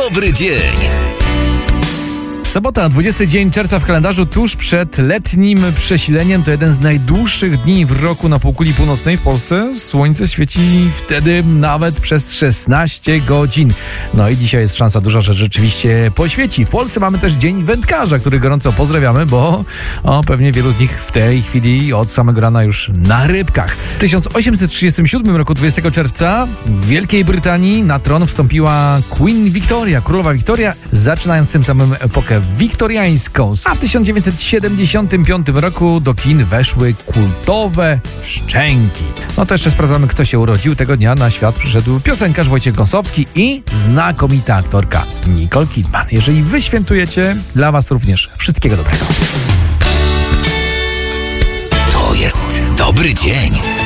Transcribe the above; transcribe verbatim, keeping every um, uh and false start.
dobry dzień. Sobota, dwudziesty dzień czerwca w kalendarzu, tuż przed letnim przesileniem. To jeden z najdłuższych dni w roku na półkuli północnej w Polsce. Słońce świeci wtedy nawet przez szesnaście godzin. No i dzisiaj jest szansa duża, że rzeczywiście poświeci. W Polsce mamy też Dzień Wędkarza, który gorąco pozdrawiamy, bo o, pewnie wielu z nich w tej chwili od samego rana już na rybkach. W tysiąc osiemset trzydziestym siódmym roku, dwudziestego czerwca, w Wielkiej Brytanii na tron wstąpiła Queen Victoria, królowa Victoria, zaczynając tym samym epokę wiktoriańską. A w tysiąc dziewięćset siedemdziesiątym piątym roku do kin weszły kultowe Szczęki. No to jeszcze sprawdzamy, kto się urodził. Tego dnia na świat przyszedł piosenkarz Wojciech Gąsowski i znakomita aktorka Nicole Kidman. Jeżeli wy świętujecie, dla was również wszystkiego dobrego. To jest dobry dzień.